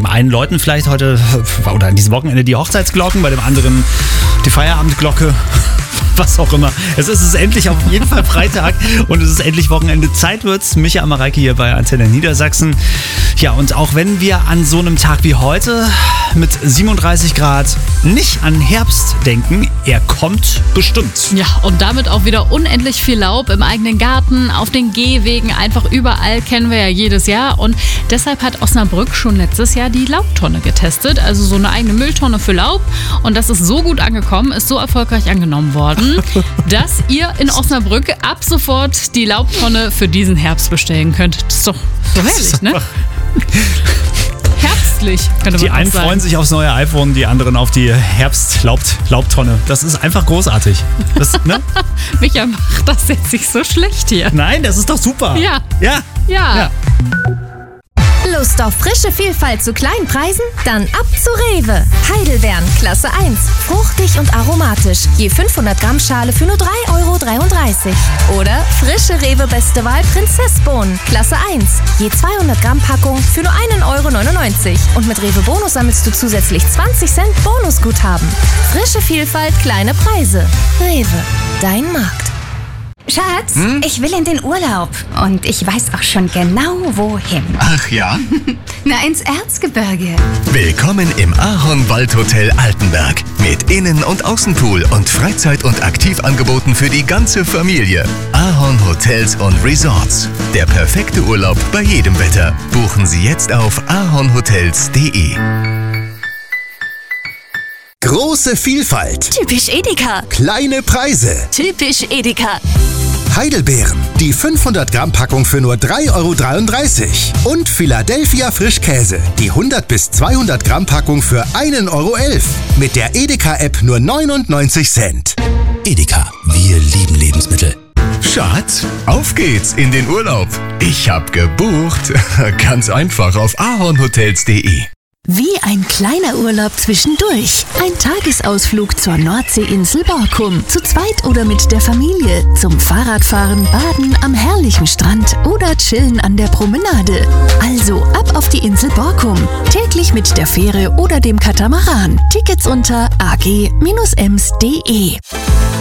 dem einen läuten vielleicht heute oder an diesem Wochenende die Hochzeitsglocken, bei dem anderen die Feierabendglocke. Was auch immer. Es ist endlich auf jeden Fall Freitag und es ist endlich Wochenende. Zeit wird's. Micha Mareike hier bei Antenne Niedersachsen. Ja, und auch wenn wir an so einem Tag wie heute mit 37 Grad nicht an Herbst denken, er kommt bestimmt. Ja, und damit auch wieder unendlich viel Laub im eigenen Garten, auf den Gehwegen, einfach überall, kennen wir ja jedes Jahr. Und deshalb hat Osnabrück schon letztes Jahr die Laubtonne getestet, also so eine eigene Mülltonne für Laub. Und das ist so gut angekommen, ist so erfolgreich angenommen worden, dass ihr in Osnabrück ab sofort die Laubtonne für diesen Herbst bestellen könnt. Das ist doch so herrlich, ne? Herbstlich, könnte man Die einen auch sagen. freuen sich aufs neue iPhone, die anderen auf die Herbst-Laubtonne. Das ist einfach großartig. Das, ne? Micha macht das jetzt nicht so schlecht hier. Nein, das ist doch super. Ja. Ja. Lust auf frische Vielfalt zu kleinen Preisen? Dann ab zu Rewe. Heidelbeeren, Klasse 1. Fruchtig und aromatisch. Je 500 Gramm Schale für nur 3,33 €. Oder frische Rewe Beste Wahl Prinzessbohnen, Klasse 1. Je 200 Gramm Packung für nur 1,99 €. Und mit Rewe Bonus sammelst du zusätzlich 20 Cent Bonusguthaben. Frische Vielfalt, kleine Preise. Rewe, dein Markt. Schatz, ich will in den Urlaub. Und ich weiß auch schon genau, wohin. Ach ja? Na, ins Erzgebirge. Willkommen im Ahorn-Waldhotel Altenberg. Mit Innen- und Außenpool und Freizeit- und Aktivangeboten für die ganze Familie. Ahorn Hotels und Resorts. Der perfekte Urlaub bei jedem Wetter. Buchen Sie jetzt auf ahornhotels.de. Große Vielfalt, Typisch Edeka. kleine Preise. Typisch Edeka. Heidelbeeren, die 500 Gramm Packung für nur 3,33 € und Philadelphia Frischkäse, die 100 bis 200 Gramm Packung für 1,11 €. Mit der Edeka-App nur 99 Cent. Edeka, wir lieben Lebensmittel. Schatz, auf geht's in den Urlaub. Ich hab gebucht. Ganz einfach auf ahornhotels.de. Wie ein kleiner Urlaub zwischendurch. Ein Tagesausflug zur Nordseeinsel Borkum. Zu zweit oder mit der Familie. Zum Fahrradfahren, Baden am herrlichen Strand oder chillen an der Promenade. Also ab auf die Insel Borkum. Täglich mit der Fähre oder dem Katamaran. Tickets unter ag-ems.de.